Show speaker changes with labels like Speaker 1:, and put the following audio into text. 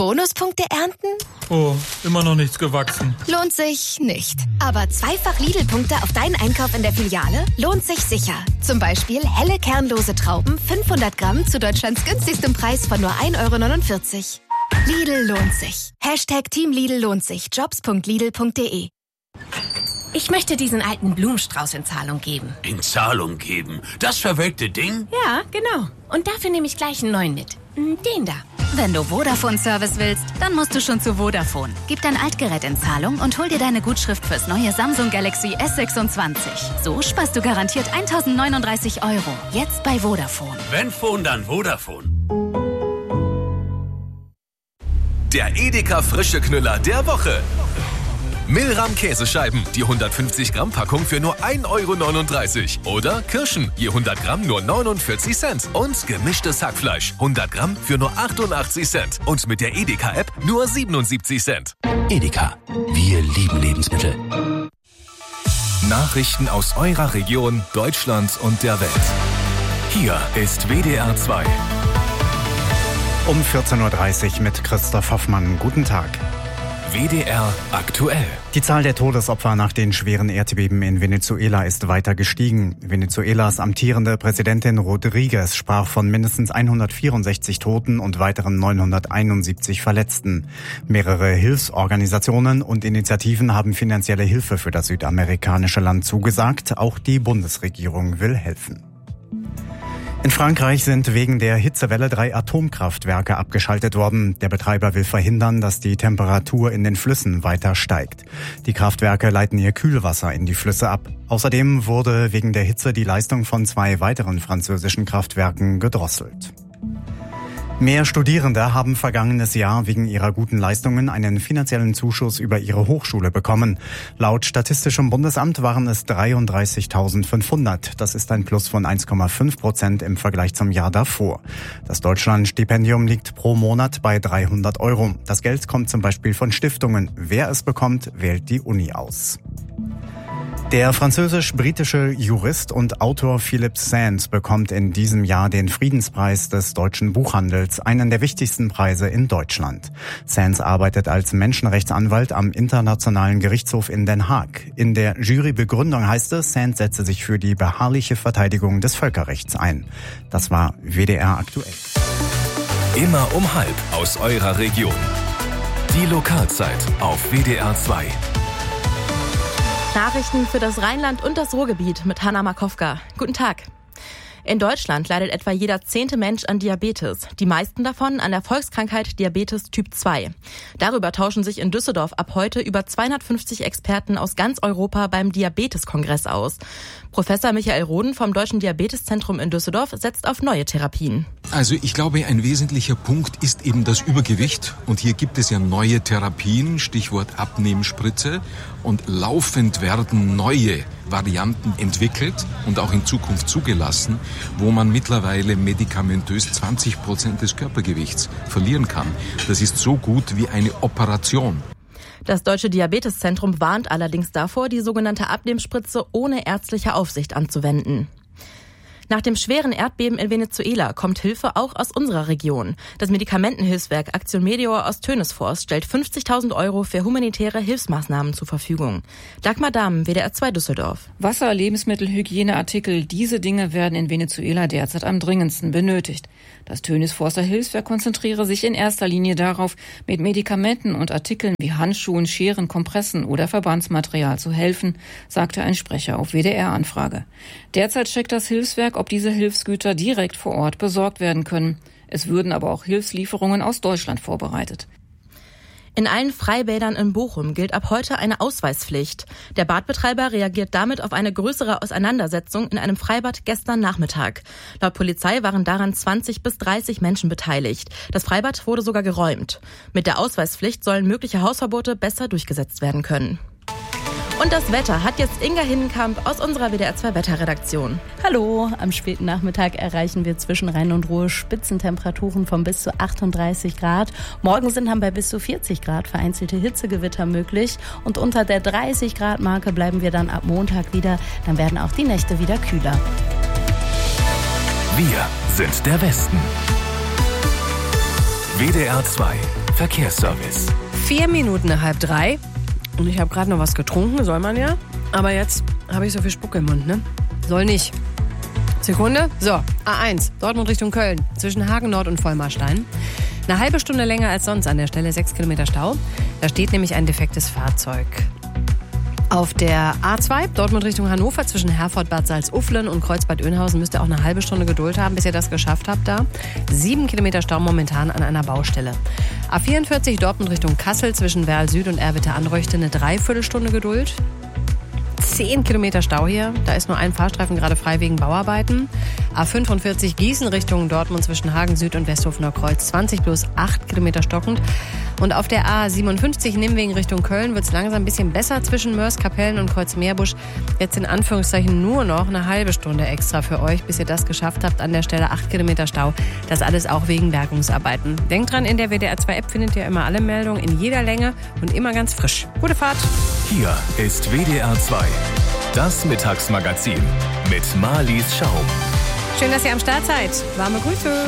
Speaker 1: Bonuspunkte ernten?
Speaker 2: Oh, immer noch nichts gewachsen.
Speaker 1: Lohnt sich nicht. Aber zweifach Lidl-Punkte auf deinen Einkauf in der Filiale lohnt sich sicher. Zum Beispiel helle kernlose Trauben 500 Gramm zu Deutschlands günstigstem Preis von nur 1,49 €. Lidl lohnt sich. #Team Lidl lohnt sich. Jobs.lidl.de. Ich möchte diesen alten Blumenstrauß in Zahlung geben.
Speaker 3: In Zahlung geben? Das verwelkte Ding?
Speaker 1: Ja, genau. Und dafür nehme ich gleich einen neuen mit. Den da.
Speaker 4: Wenn du Vodafone-Service willst, dann musst du schon zu Vodafone. Gib dein Altgerät in Zahlung und hol dir deine Gutschrift fürs neue Samsung Galaxy S26. So sparst du garantiert 1.039 €. Jetzt bei Vodafone.
Speaker 3: Wenn Phone, dann Vodafone.
Speaker 5: Der Edeka frische Knüller der Woche. Milram Käsescheiben, die 150 Gramm Packung für nur 1,39 €. Oder Kirschen, je 100 Gramm nur 49 Cent. Und gemischtes Hackfleisch, 100 Gramm für nur 88 Cent. Und mit der Edeka-App nur 77 Cent.
Speaker 6: Edeka, wir lieben Lebensmittel.
Speaker 5: Nachrichten aus eurer Region, Deutschland und der Welt. Hier ist WDR 2.
Speaker 7: Um 14.30 Uhr mit Christoph Hoffmann. Guten Tag.
Speaker 5: WDR aktuell.
Speaker 7: Die Zahl der Todesopfer nach den schweren Erdbeben in Venezuela ist weiter gestiegen. Venezuelas amtierende Präsidentin Rodriguez sprach von mindestens 164 Toten und weiteren 971 Verletzten. Mehrere Hilfsorganisationen und Initiativen haben finanzielle Hilfe für das südamerikanische Land zugesagt. Auch die Bundesregierung will helfen. In Frankreich sind wegen der Hitzewelle 3 Atomkraftwerke abgeschaltet worden. Der Betreiber will verhindern, dass die Temperatur in den Flüssen weiter steigt. Die Kraftwerke leiten ihr Kühlwasser in die Flüsse ab. Außerdem wurde wegen der Hitze die Leistung von 2 weiteren französischen Kraftwerken gedrosselt. Mehr Studierende haben vergangenes Jahr wegen ihrer guten Leistungen einen finanziellen Zuschuss über ihre Hochschule bekommen. Laut Statistischem Bundesamt waren es 33.500. Das ist ein Plus von 1,5% im Vergleich zum Jahr davor. Das Deutschlandstipendium liegt pro Monat bei 300 €. Das Geld kommt zum Beispiel von Stiftungen. Wer es bekommt, wählt die Uni aus. Der französisch-britische Jurist und Autor Philippe Sands bekommt in diesem Jahr den Friedenspreis des deutschen Buchhandels, einen der wichtigsten Preise in Deutschland. Sands arbeitet als Menschenrechtsanwalt am Internationalen Gerichtshof in Den Haag. In der Jurybegründung heißt es, Sands setze sich für die beharrliche Verteidigung des Völkerrechts ein. Das war WDR aktuell.
Speaker 5: Immer um 12:30 aus eurer Region. Die Lokalzeit auf WDR 2.
Speaker 8: Nachrichten für das Rheinland und das Ruhrgebiet mit Hanna Markowka. Guten Tag. In Deutschland leidet etwa jeder 10. Mensch an Diabetes. Die meisten davon an der Volkskrankheit Diabetes Typ 2. Darüber tauschen sich in Düsseldorf ab heute über 250 Experten aus ganz Europa beim Diabeteskongress aus. Professor Michael Roden vom Deutschen Diabeteszentrum in Düsseldorf setzt auf neue Therapien.
Speaker 9: Also ich glaube, ein wesentlicher Punkt ist eben das Übergewicht. Und hier gibt es ja neue Therapien, Stichwort Abnehmspritze. Und laufend werden neue Varianten entwickelt und auch in Zukunft zugelassen, wo man mittlerweile medikamentös 20% des Körpergewichts verlieren kann. Das ist so gut wie eine Operation.
Speaker 8: Das Deutsche Diabeteszentrum warnt allerdings davor, die sogenannte Abnehmspritze ohne ärztliche Aufsicht anzuwenden. Nach dem schweren Erdbeben in Venezuela kommt Hilfe auch aus unserer Region. Das Medikamentenhilfswerk Aktion Meteor aus Tönesforst stellt 50.000 € für humanitäre Hilfsmaßnahmen zur Verfügung. Dagmar Dahmen, WDR 2 Düsseldorf.
Speaker 10: Wasser, Lebensmittel, Hygieneartikel, diese Dinge werden in Venezuela derzeit am dringendsten benötigt. Das Tönesforster Hilfswerk konzentriere sich in erster Linie darauf, mit Medikamenten und Artikeln wie Handschuhen, Scheren, Kompressen oder Verbandsmaterial zu helfen, sagte ein Sprecher auf WDR-Anfrage. Derzeit checkt das Hilfswerk, ob diese Hilfsgüter direkt vor Ort besorgt werden können. Es würden aber auch Hilfslieferungen aus Deutschland vorbereitet.
Speaker 8: In allen Freibädern in Bochum gilt ab heute eine Ausweispflicht. Der Badbetreiber reagiert damit auf eine größere Auseinandersetzung in einem Freibad gestern Nachmittag. Laut Polizei waren daran 20 bis 30 Menschen beteiligt. Das Freibad wurde sogar geräumt. Mit der Ausweispflicht sollen mögliche Hausverbote besser durchgesetzt werden können. Und das Wetter hat jetzt Inga Hinnenkamp aus unserer WDR 2 Wetterredaktion.
Speaker 11: Hallo, am späten Nachmittag erreichen wir zwischen Rhein und Ruhr Spitzentemperaturen von bis zu 38 Grad. Morgen sind dann bei bis zu 40 Grad vereinzelte Hitzegewitter möglich. Und unter der 30 Grad Marke bleiben wir dann ab Montag wieder. Dann werden auch die Nächte wieder kühler.
Speaker 5: Wir sind der Westen. WDR 2 Verkehrsservice.
Speaker 12: 4 Minuten nach 2:30 und ich habe gerade noch was getrunken, soll man ja. Aber jetzt habe ich so viel Spucke im Mund, ne? Soll nicht. Sekunde. So, A1, Dortmund Richtung Köln, zwischen Hagen Nord und Vollmarstein. Eine halbe Stunde länger als sonst an der Stelle, 6 Kilometer Stau. Da steht nämlich ein defektes Fahrzeug. Auf der A2, Dortmund Richtung Hannover, zwischen Herford, Bad Salzuflen und Kreuzbad Oeynhausen müsst ihr auch eine halbe Stunde Geduld haben, bis ihr das geschafft habt da. 7 Kilometer Stau momentan an einer Baustelle. A44, Dortmund Richtung Kassel, zwischen Werl Süd und Erwitte-Anreuchte, eine Dreiviertelstunde Geduld. 10 Kilometer Stau hier. Da ist nur ein Fahrstreifen gerade frei wegen Bauarbeiten. A45 Gießen Richtung Dortmund zwischen Hagen Süd und Westhofener Kreuz. 20 plus 8 Kilometer stockend. Und auf der A57 Nimwegen Richtung Köln wird es langsam ein bisschen besser zwischen Mörs, Kapellen und Kreuzmeerbusch. Jetzt in Anführungszeichen nur noch eine halbe Stunde extra für euch, bis ihr das geschafft habt. An der Stelle 8 Kilometer Stau. Das alles auch wegen Bergungsarbeiten. Denkt dran, in der WDR 2 App findet ihr immer alle Meldungen in jeder Länge und immer ganz frisch. Gute Fahrt!
Speaker 5: Hier ist WDR 2. Das Mittagsmagazin mit Marlies Schaum.
Speaker 12: Schön, dass ihr am Start seid. Warme Grüße.